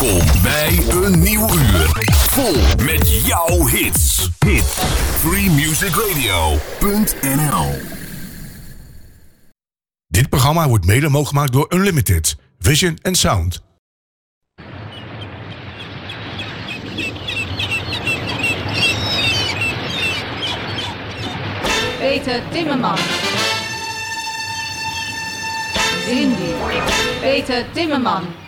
Welkom bij een nieuw uur. Vol met jouw hits. Freemusicradio.nl. Dit programma wordt mede mogelijk gemaakt door Unlimited, Vision and Sound. Peter Timmerman. Cindy. Peter Timmerman.